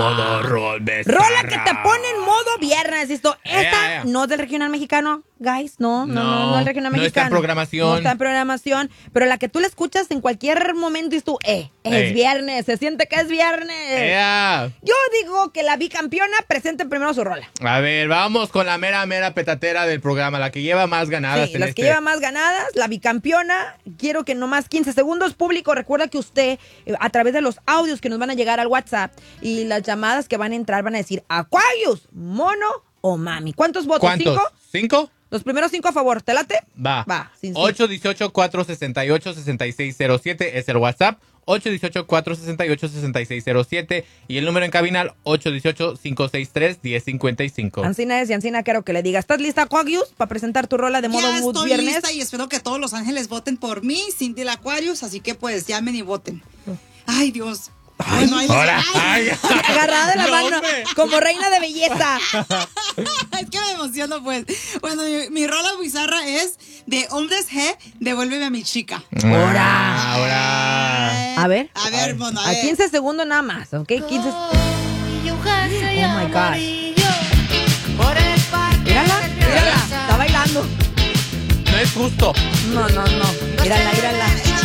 modo rol. Rola que te pone en modo viernes. Esta no es del regional mexicano, guys. No es del regional mexicano. No está en programación. No está en programación. Pero la que tú la escuchas en cualquier momento dices tú, es viernes. Se siente que es viernes. Yo digo que la bicampeona presente primero su rola. A ver, vamos con la mera petatera del programa. La que lleva más ganadas. Sí, las que lleva más ganadas. La bicampeona. Quiero que nomás 15 segundos. Público, recuerda que usted, a través de los audios que nos van a llegar al WhatsApp y las llamadas que van a entrar, van a decir Aquarius, mono o mami. ¿Cuántos votos? ¿Cuántos? ¿5? Los primeros 5 a favor. ¿Te late? Va. 818-468-6607 es el WhatsApp. 818-468-6607 y el número en cabina 818-563-1055. Ancina es y Ancina quiero que le diga, ¿estás lista, Aquarius, para presentar tu rola de modo mood viernes? Ya estoy lista y espero que todos los ángeles voten por mí, Cindy la Aquarius, así que pues llamen y voten. Ay, Dios. Bueno, agarrada de la mano, como reina de belleza. Es que me emociono, pues. Bueno, mi rola bizarra es de Hombres G, Devuélveme a mi chica. Ahora. A ver, mono, a 15 segundos nada más, ¿ok? 15. Oh my God. Mírala, está bailando. No es justo. No. Mírala.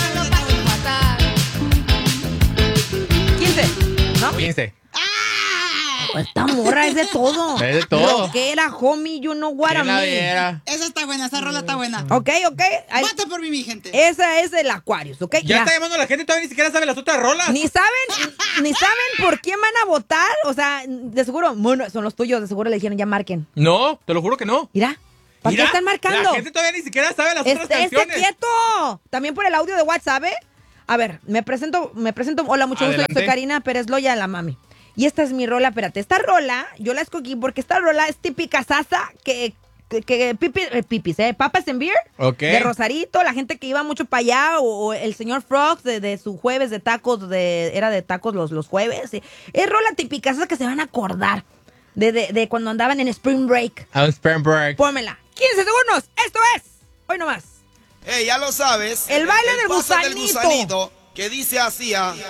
15, ¿no? 15. Esta morra es de todo. Es de todo. Rockera, homie, you know what I mean. Esa está buena, esa rola está buena. Ok. Vota por mí, mi gente. Esa es el Aquarius, ¿ok? Ya está llamando la gente, todavía ni siquiera sabe las otras rolas. Ni saben por quién van a votar. O sea, de seguro, bueno, son los tuyos, de seguro le dijeron ya marquen. No, te lo juro que no. Mira, ¿para qué están marcando? La gente todavía ni siquiera sabe las otras canciones. ¡Quieto! También por el audio de WhatsApp, ¿eh? A ver, me presento. Hola, mucho gusto, yo soy Karina Pérez Loya, la mami. Y esta es mi rola, espérate. Esta rola, yo la escogí porque esta rola es típica sasa que Papas and Beer, de Rosarito, la gente que iba mucho para allá, o el señor Frogs de su jueves de tacos, era de tacos los jueves. Es rola típica sasa que se van a acordar de cuando andaban en Spring Break. Spring Break. Pónmela. 15 segundos, esto es, hoy nomás. Ya lo sabes. El baile del gusanito. Que dice así.